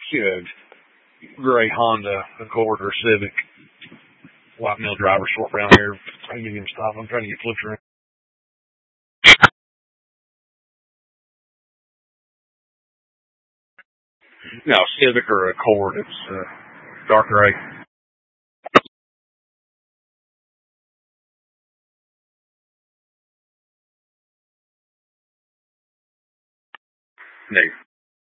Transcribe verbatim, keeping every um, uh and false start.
Good. Gray Honda Accord or Civic. White male driver, short brown hair. I can give him stop. I'm trying to get flipped around. No, Civic or Accord. It's uh, dark gray. No.